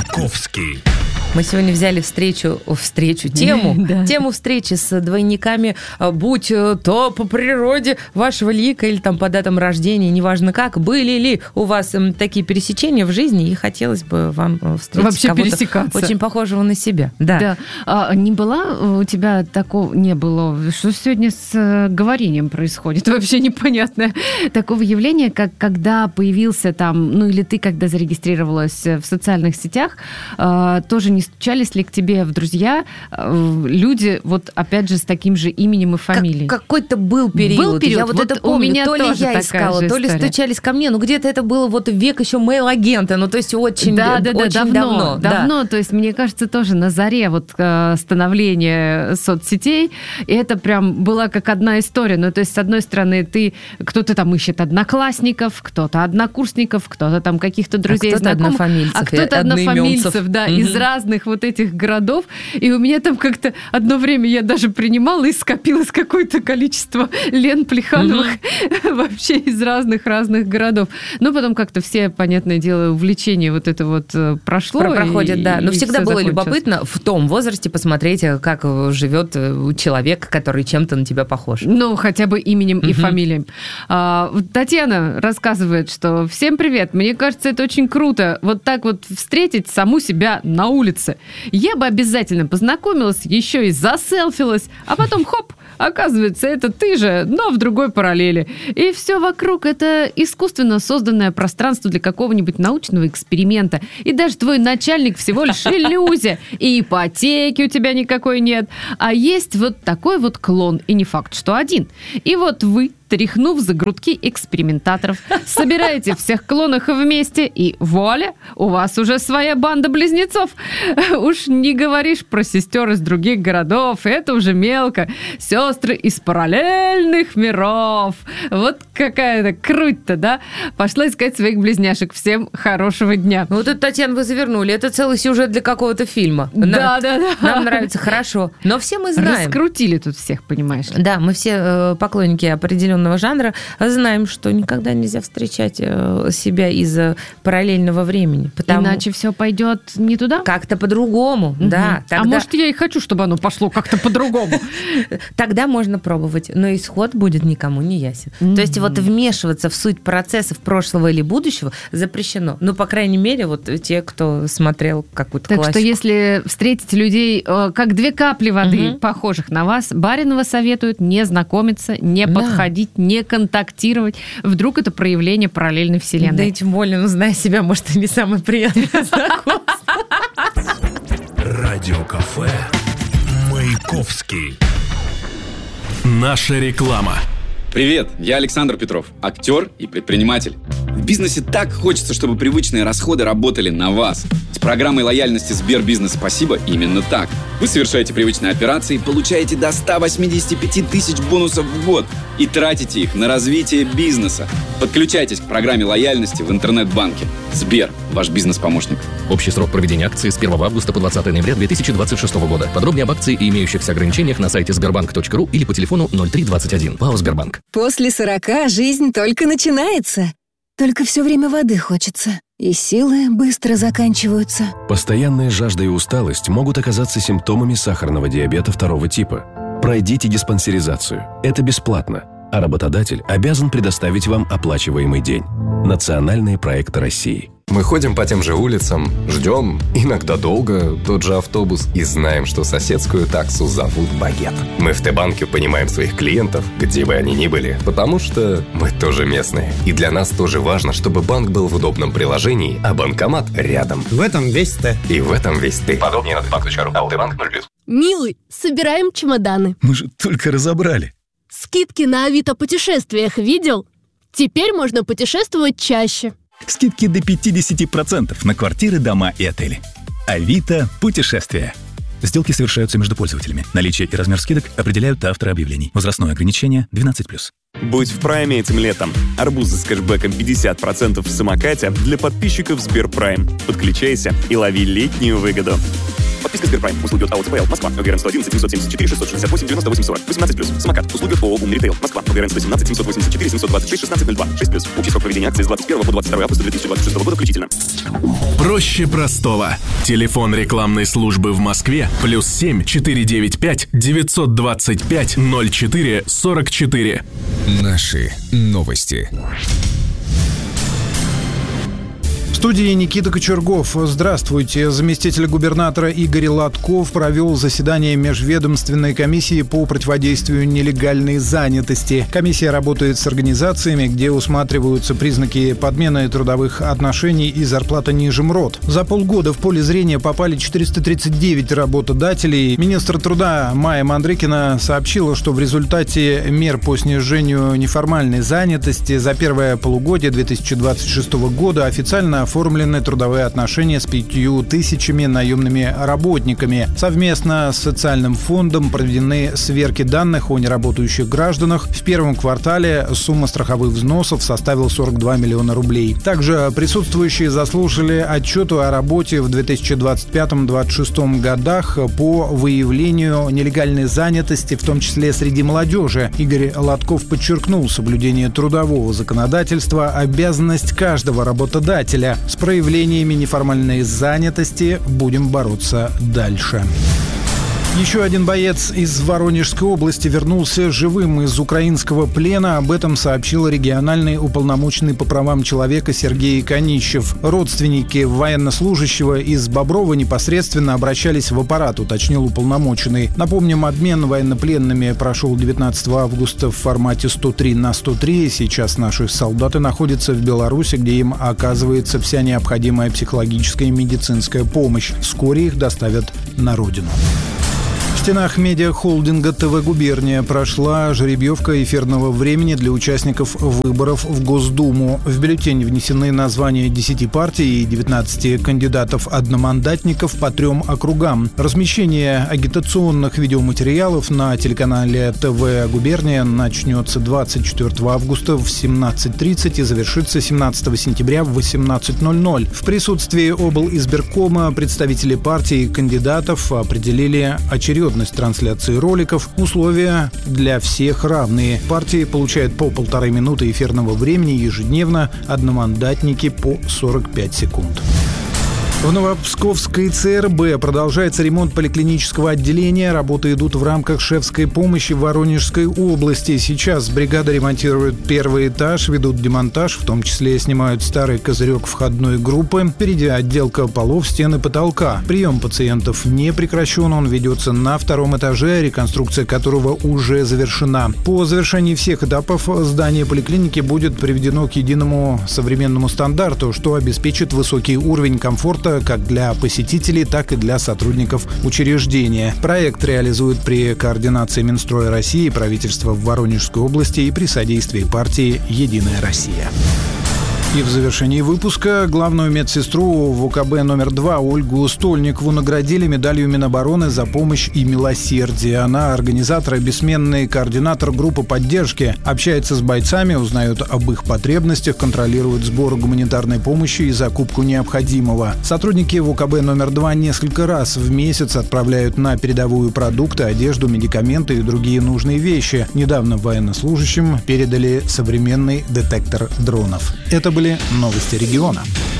Маяковский. Мы сегодня взяли тему встречи с двойниками, будь то по природе вашего лика или там по датам рождения, неважно как. Были ли у вас такие пересечения в жизни, и хотелось бы вам встретить вообще кого-то пересекаться. очень похожего на себя. Да. Не было у тебя такого, не было, что сегодня с говорением происходит, вообще непонятное такого явления, как когда появился там, или ты когда зарегистрировалась в социальных сетях, тоже не стучались ли к тебе в друзья люди, вот опять же, с таким же именем и фамилией? Какой-то был период. Я вот это помню. У меня то ли я искала, то ли стучались ко мне. Где-то это было вот век еще мейл-агента. То есть очень давно. Давно. То есть, мне кажется, тоже на заре вот становления соцсетей. И это прям была как одна история. То есть, с одной стороны, кто-то там ищет одноклассников, кто-то однокурсников, кто-то там каких-то друзей, кто-то знакомых. однофамильцев. Кто-то однофамильцев, из разных вот этих городов. И у меня там как-то одно время я даже принимала и скопилось какое-то количество Лен Плехановых вообще из разных городов. Но потом как-то все, понятное дело, увлечение вот это вот прошло. Проходит, да. Но всегда было любопытно в том возрасте посмотреть, как живет человек, который чем-то на тебя похож. Хотя бы именем и фамилией. Татьяна рассказывает, что всем привет. Мне кажется, это очень круто вот так вот встретить саму себя на улице. Я бы обязательно познакомилась, еще и заселфилась, а потом хоп, оказывается, это ты же, но в другой параллели. И все вокруг — это искусственно созданное пространство для какого-нибудь научного эксперимента. И даже твой начальник всего лишь иллюзия. И ипотеки у тебя никакой нет. А есть вот такой вот клон, и не факт, что один. И вот вы, тряхнув за грудки экспериментаторов, собираете всех клонов вместе, и вуаля, у вас уже своя банда близнецов. Уж не говоришь про сестер из других городов, это уже мелко. Сестры из параллельных миров. Вот какая-то круть-то, да? Пошла искать своих близняшек. Всем хорошего дня. Вот это, Татьяна, вы завернули. Это целый сюжет для какого-то фильма. Да. Нам нравится, хорошо. Но все мы знаем. Раскрутили тут всех, понимаешь? Да, мы все поклонники определенного жанра знаем, что никогда нельзя встречать себя из параллельного времени. Иначе все пойдет не туда? Как-то по-другому, да. Тогда... А может, я и хочу, чтобы оно пошло как-то по-другому. Тогда можно пробовать, но исход будет никому не ясен. То есть вот вмешиваться в суть процессов прошлого или будущего запрещено. По крайней мере, вот те, кто смотрел какую-то классику. Так что если встретите людей, как две капли воды, похожих на вас, Баринова советует не знакомиться, не подходить, не контактировать. Вдруг это проявление параллельной вселенной. Да и тем более, зная себя, может, и не самое приятное знакомство. Радиокафе Маяковский. Наша реклама. Привет, я Александр Петров, актер и предприниматель. В бизнесе так хочется, чтобы привычные расходы работали на вас. С программой лояльности Сбербизнес «Спасибо» именно так. Вы совершаете привычные операции, получаете до 185 тысяч бонусов в год и тратите их на развитие бизнеса. Подключайтесь к программе лояльности в интернет-банке. Сбер – ваш бизнес-помощник. Общий срок проведения акции с 1 августа по 20 ноября 2026 года. Подробнее об акции и имеющихся ограничениях на сайте sberbank.ru или по телефону 0321. ПАО «Сбербанк». После 40 жизнь только начинается. Только все время воды хочется. И силы быстро заканчиваются. Постоянная жажда и усталость могут оказаться симптомами сахарного диабета 2 типа. Пройдите диспансеризацию. Это бесплатно. А работодатель обязан предоставить вам оплачиваемый день. Национальные проекты России. Мы ходим по тем же улицам, ждем, иногда долго, тот же автобус, и знаем, что соседскую таксу зовут Багет. Мы в Т-банке понимаем своих клиентов, где бы они ни были, потому что мы тоже местные. И для нас тоже важно, чтобы банк был в удобном приложении, а банкомат рядом. В этом весь Т. И в этом весь ты. Подробнее на tbank.ru. АО Т-банк 0+. Милый, собираем чемоданы. Мы же только разобрали. Скидки на Авито путешествиях видел? Теперь можно путешествовать чаще. Скидки до 50% на квартиры, дома и отели. Авито путешествия. Сделки совершаются между пользователями. Наличие и размер скидок определяют авторы объявлений. Возрастное ограничение 12+. Будь в прайме этим летом. Арбузы с кэшбэком 50% в самокате для подписчиков Сберпрайм. Подключайся и лови летнюю выгоду. Подписка Сберпрайм. Услуги от АО ЦПЛ. Москва. ОГРН 111 774 668 98 40. 18+. Самокат. Услуги от ООО «Умный ритейл». Москва. ОГРН 117 784 726 1602. 6+. Общий срок проведения акции с 21 по 22 августа 2026 года включительно. Проще простого. Телефон рекламной службы в Москве +7 495 925 04 44. Наши новости. В студии Никита Кочергов. Здравствуйте. Заместитель губернатора Игорь Лотков провел заседание Межведомственной комиссии по противодействию нелегальной занятости. Комиссия работает с организациями, где усматриваются признаки подмены трудовых отношений и зарплата ниже МРОТ. За полгода в поле зрения попали 439 работодателей. Министр труда Майя Мандрыкина сообщила, что в результате мер по снижению неформальной занятости за первое полугодие 2026 года официально оформлены трудовые отношения с 5000 наемными работниками. Совместно с социальным фондом проведены сверки данных о неработающих гражданах. В первом квартале сумма страховых взносов составила 42 миллиона рублей. Также присутствующие заслушали отчеты о работе в 2025-2026 годах по выявлению нелегальной занятости, в том числе среди молодежи. Игорь Лотков подчеркнул, соблюдение трудового законодательства – обязанность каждого работодателя. С проявлениями неформальной занятости будем бороться дальше. Еще один боец из Воронежской области вернулся живым из украинского плена. Об этом сообщил региональный уполномоченный по правам человека Сергей Конищев. Родственники военнослужащего из Боброва непосредственно обращались в аппарат, уточнил уполномоченный. Напомним, обмен военнопленными прошел 19 августа в формате 103/103. Сейчас наши солдаты находятся в Беларуси, где им оказывается вся необходимая психологическая и медицинская помощь. Вскоре их доставят на родину. В стенах медиахолдинга ТВ «Губерния» прошла жеребьевка эфирного времени для участников выборов в Госдуму. В бюллетень внесены названия 10 партий и 19 кандидатов-одномандатников по 3 округам. Размещение агитационных видеоматериалов на телеканале ТВ «Губерния» начнется 24 августа в 17:30 и завершится 17 сентября в 18:00. В присутствии облизбиркома представители партий и кандидатов определили очередность трансляции роликов. Условия для всех равные. Партии получают по 1,5 минуты эфирного времени ежедневно, одномандатники по 45 секунд. В Новопсковской ЦРБ продолжается ремонт поликлинического отделения. Работы идут в рамках шефской помощи в Воронежской области. Сейчас бригада ремонтирует первый этаж, ведут демонтаж, в том числе снимают старый козырек входной группы. Впереди отделка полов, стен и потолка. Прием пациентов не прекращен, он ведется на 2 этаже, реконструкция которого уже завершена. По завершении всех этапов здание поликлиники будет приведено к единому современному стандарту, что обеспечит высокий уровень комфорта как для посетителей, так и для сотрудников учреждения. Проект реализуют при координации Минстроя России, правительства в Воронежской области и при содействии партии «Единая Россия». И в завершении выпуска главную медсестру ВКБ номер 2 Ольгу Стольникову наградили медалью Минобороны за помощь и милосердие. Она организатор и бессменный координатор группы поддержки. Общается с бойцами, узнает об их потребностях, контролирует сбор гуманитарной помощи и закупку необходимого. Сотрудники ВКБ номер 2 несколько раз в месяц отправляют на передовую продукты, одежду, медикаменты и другие нужные вещи. Недавно военнослужащим передали современный детектор дронов. Это были новости региона.